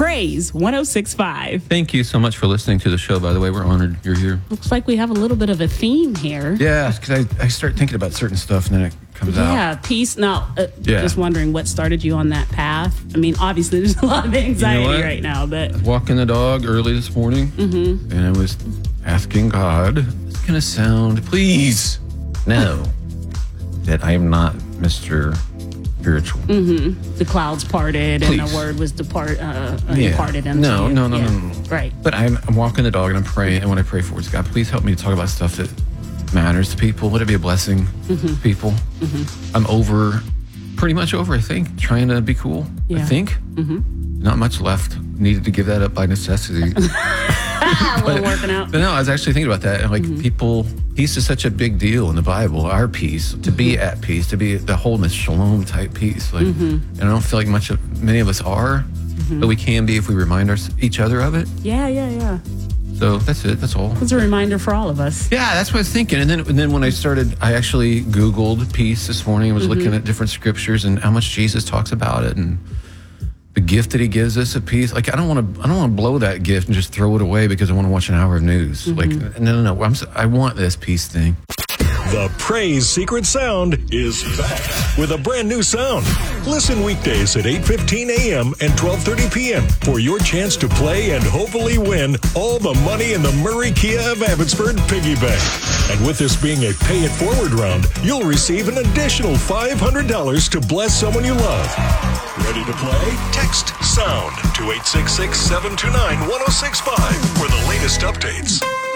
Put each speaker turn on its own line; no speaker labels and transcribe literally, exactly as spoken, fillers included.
Praise one oh six point five.
Thank you so much for listening to the show, by the way. We're honored you're here.
Looks like we have a little bit of a theme here.
Yeah, because I, I start thinking about certain stuff and then it comes out.
Yeah, peace. Now, uh,
Yeah.
just wondering what started you on that path. I mean, obviously, there's a lot of anxiety
what?
right now, but
Walking the dog early this morning,
Mm-hmm.
and I was asking God, it's going to sound, please, no, that I am not Mister Spiritual.
the clouds parted and
Please.
the word was depart, uh, uh,
Yeah.
departed into
No,
you.
no, no,
Yeah.
no, no, no.
Right.
But I'm, I'm walking the dog and I'm praying, and when I pray for words, God, please help me to talk about stuff that matters to people. Let it be a blessing
Mm-hmm.
to people. I'm over, pretty much over, I think, trying to be cool.
Yeah.
I think. Mm-hmm. Not much left. Needed to give that up by necessity.
Ah, well, working out.
But no, I was actually thinking about that. And like
Mm-hmm.
people, peace is such a big deal in the Bible. Our peace, to be
Mm-hmm.
at peace, to be the wholeness, shalom type peace. Like,
Mm-hmm.
and I don't feel like much of many of us are, but we can be if we remind our, each other of it.
Yeah, yeah, yeah.
So that's it. That's all.
It's a reminder for all of us.
Yeah, that's what I was thinking. And then, and then when I started, I actually Googled peace this morning. I was looking at different scriptures and how much Jesus talks about it and the gift that he gives us of peace. Like, I don't want to, I don't want to blow that gift and just throw it away because I want to watch an hour of news. Like, no, no, no. I'm, s- I want this peace thing.
The Praise Secret Sound is back with a brand new sound. Listen weekdays at eight fifteen a.m. and twelve thirty p.m. for your chance to play and hopefully win all the money in the Murray Kia of Abbotsford Piggy Bank. And with this being a pay it forward round, you'll receive an additional five hundred dollars to bless someone you love. Ready to play? Text SOUND to eight six six, seven two nine, one oh six five for the latest updates.